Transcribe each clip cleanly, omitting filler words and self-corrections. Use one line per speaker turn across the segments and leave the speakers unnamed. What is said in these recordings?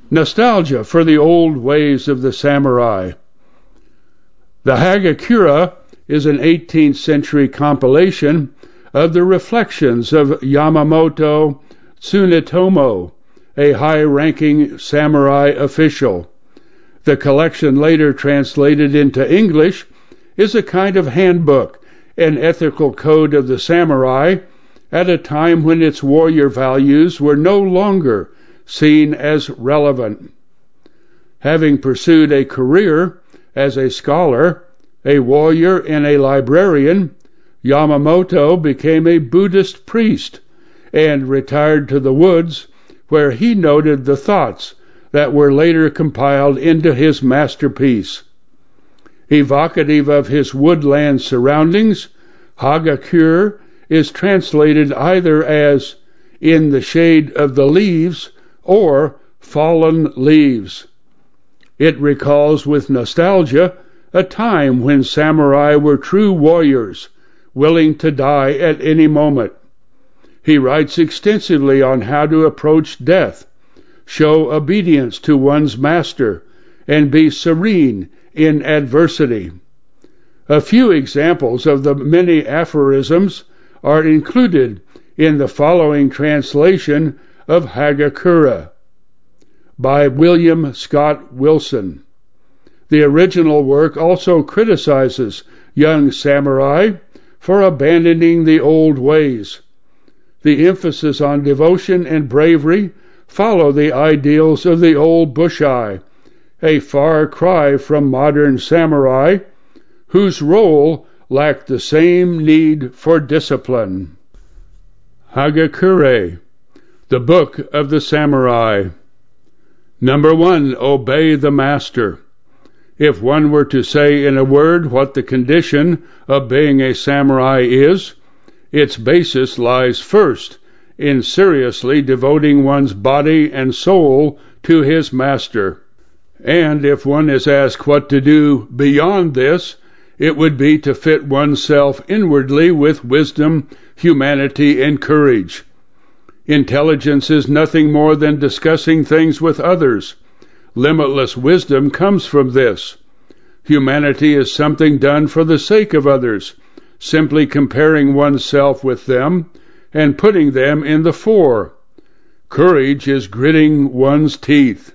Nostalgia for the old ways of the samurai. The Hagakure is an 18th century compilation of the reflections of Yamamoto Tsunetomo, a high-ranking samurai official. The collection, later translated into English, is a kind of handbook, an ethical code of the samurai, at a time when its warrior values were no longer seen as relevant. Having pursued a career as a scholar, a warrior, and a librarian, Yamamoto became a Buddhist priest and retired to the woods, where he noted the thoughts that were later compiled into his masterpiece. Evocative of his woodland surroundings, Hagakure is translated either as "in the shade of the leaves" or "fallen leaves." It recalls with nostalgia a time when samurai were true warriors, willing to die at any moment. He writes extensively on how to approach death, show obedience to one's master, and be serene in adversity. A few examples of the many aphorisms are included in the following translation of Hagakure by William Scott Wilson. The original work also criticizes young samurai for abandoning the old ways. The emphasis on devotion and bravery follow the ideals of the old Bushai, a far cry from modern samurai, whose role lacked the same need for discipline. Hagakure, the Book of the Samurai. Number 1. Obey the master. If one were to say in a word what the condition of being a samurai is, its basis lies first in seriously devoting one's body and soul to his master. And if one is asked what to do beyond this, it would be to fit oneself inwardly with wisdom, humanity, and courage. Intelligence is nothing more than discussing things with others. Limitless wisdom comes from this. Humanity is something done for the sake of others, simply comparing oneself with them and putting them in the fore. Courage is gritting one's teeth.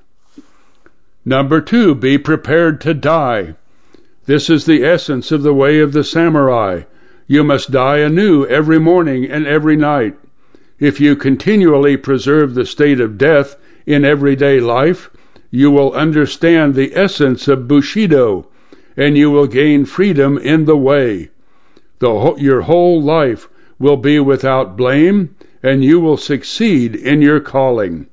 Number 2, be prepared to die. This is the essence of the way of the samurai. You must die anew every morning and every night. If you continually preserve the state of death in everyday life, you will understand the essence of Bushido, and you will gain freedom in the way. Your whole life will be without blame, and you will succeed in your calling.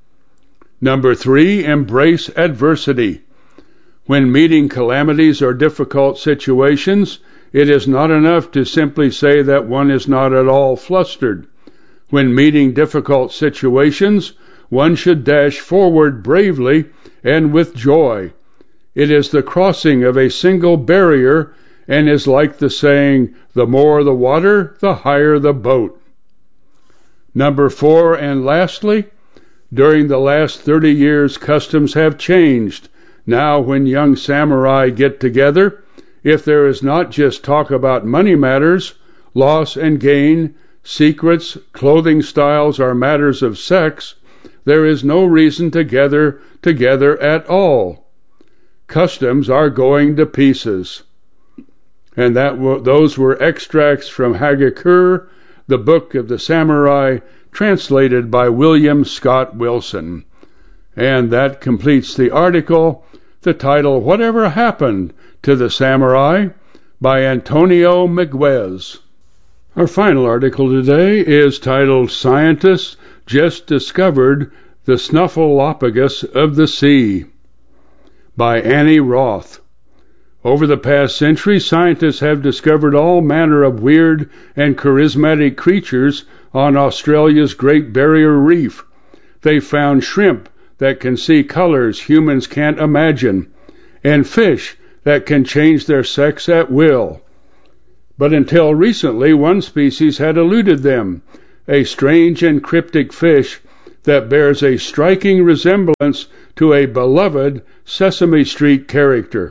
Number 3, embrace adversity. When meeting calamities or difficult situations, it is not enough to simply say that one is not at all flustered. When meeting difficult situations, one should dash forward bravely and with joy. It is the crossing of a single barrier and is like the saying, the more the water, the higher the boat. Number 4, and lastly, during the last 30 years, customs have changed. Now, when young samurai get together, if there is not just talk about money matters, loss and gain, secrets, clothing styles, or matters of sex, there is no reason to gather together at all. Customs are going to pieces. And those were extracts from Hagakure, the Book of the Samurai, translated by William Scott Wilson. And that completes the article, the title, Whatever Happened to the Samurai, by Antonio Miguez. Our final article today is titled, Scientists Just Discovered the Snuffleupagus of the Sea, by Annie Roth. Over the past century, scientists have discovered all manner of weird and charismatic creatures on Australia's Great Barrier Reef. They found shrimp that can see colors humans can't imagine, and fish that can change their sex at will. But until recently, one species had eluded them, a strange and cryptic fish that bears a striking resemblance to a beloved Sesame Street character.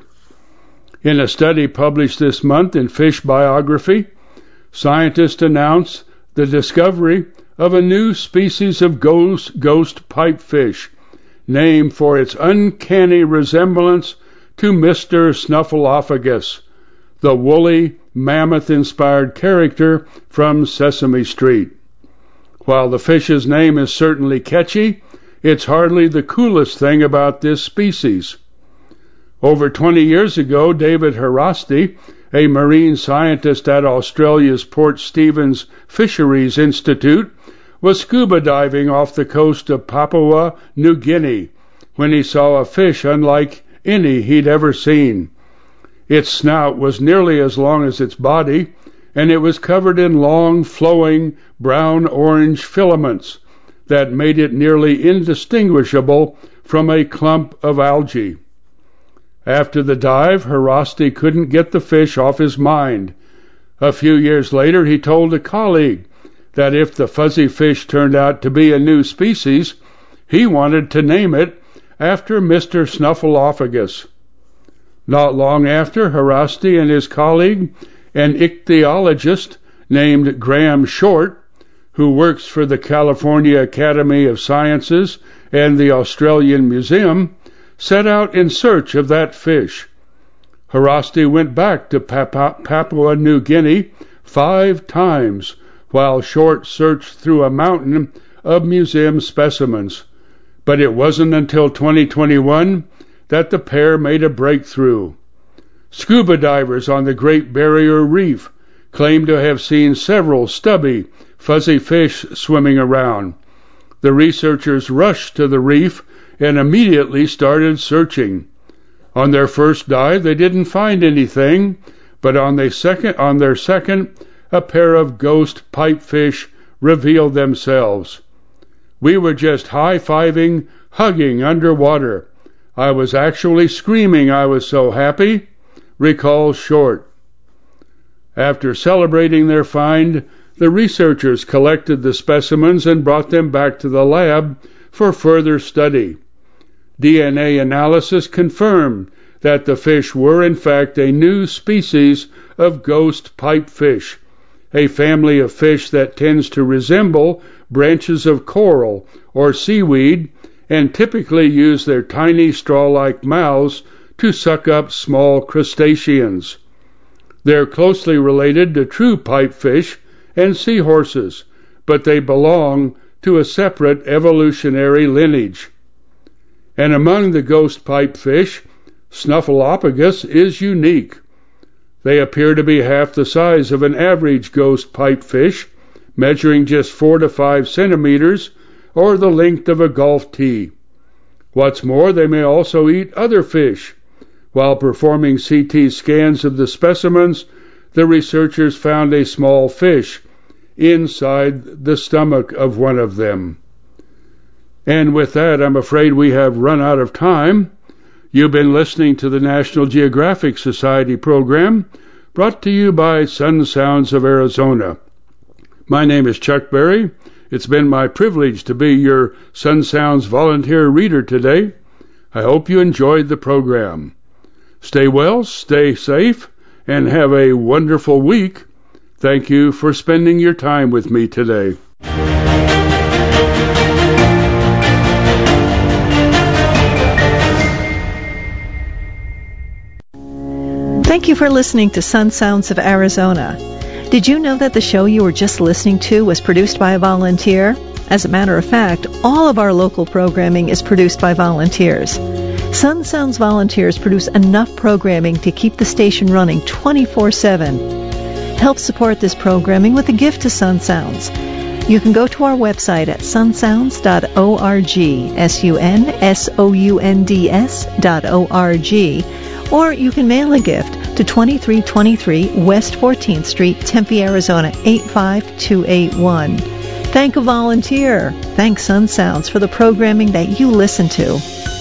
In a study published this month in Fish Biography, scientists announced the discovery of a new species of ghost pipefish, named for its uncanny resemblance to Mr. Snuffleupagus, the woolly, mammoth-inspired character from Sesame Street. While the fish's name is certainly catchy, it's hardly the coolest thing about this species. Over 20 years ago, David Harasti, a marine scientist at Australia's Port Stephens Fisheries Institute, was scuba diving off the coast of Papua New Guinea when he saw a fish unlike any he'd ever seen. Its snout was nearly as long as its body, and it was covered in long, flowing, brown-orange filaments that made it nearly indistinguishable from a clump of algae. After the dive, Harasti couldn't get the fish off his mind. A few years later, he told a colleague that if the fuzzy fish turned out to be a new species, he wanted to name it after Mr. Snuffleupagus. Not long after, Harasti and his colleague, an ichthyologist named Graham Short, who works for the California Academy of Sciences and the Australian Museum, set out in search of that fish. Harasti went back to Papua New Guinea 5 times, while Short searched through a mountain of museum specimens. But it wasn't until 2021 that the pair made a breakthrough. Scuba divers on the Great Barrier Reef claim to have seen several stubby, fuzzy fish swimming around. The researchers rushed to the reef and immediately started searching. On their first dive, they didn't find anything, but on their second, a pair of ghost pipefish revealed themselves. We were just high-fiving, hugging underwater. I was actually screaming, I was so happy, recalls Short. After celebrating their find, the researchers collected the specimens and brought them back to the lab for further study. DNA analysis confirmed that the fish were in fact a new species of ghost pipefish, a family of fish that tends to resemble branches of coral or seaweed and typically use their tiny straw-like mouths to suck up small crustaceans. They're closely related to true pipefish and seahorses, but they belong to a separate evolutionary lineage. And among the ghost pipefish, Snuffleupagus is unique. They appear to be half the size of an average ghost pipefish, measuring just 4 to 5 centimeters, or the length of a golf tee. What's more, they may also eat other fish. While performing CT scans of the specimens, the researchers found a small fish inside the stomach of one of them. And with that, I'm afraid we have run out of time. You've been listening to the National Geographic Society program, brought to you by Sun Sounds of Arizona. My name is Chuck Berry. It's been my privilege to be your Sun Sounds volunteer reader today. I hope you enjoyed the program. Stay well, stay safe, and have a wonderful week. Thank you for spending your time with me today.
Thank you for listening to Sun Sounds of Arizona. Did you know that the show you were just listening to was produced by a volunteer? As a matter of fact, all of our local programming is produced by volunteers. Sun Sounds volunteers produce enough programming to keep the station running 24/7. Help support this programming with a gift to Sun Sounds. You can go to our website at sunsounds.org, sunsounds.org, or you can mail a gift to 2323 West 14th Street, Tempe, Arizona 85281. Thank a volunteer. Thank Sun Sounds for the programming that you listen to.